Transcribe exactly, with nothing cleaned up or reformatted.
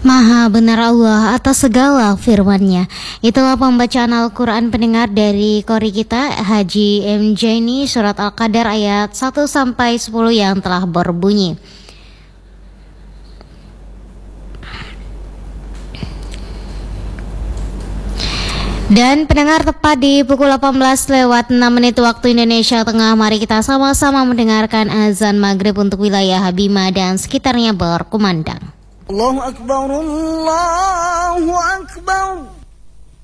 Maha benar Allah atas segala firman-Nya. Itulah pembacaan Al-Quran pendengar dari Qori kita Haji M. Jaini, surat Al-Qadar ayat satu sampai sepuluh yang telah berbunyi. Dan pendengar, tepat di pukul delapan belas lewat enam menit waktu Indonesia Tengah, mari kita sama-sama mendengarkan azan maghrib untuk wilayah Bima dan sekitarnya berkumandang. Allahu Akbar, Allahu Akbar.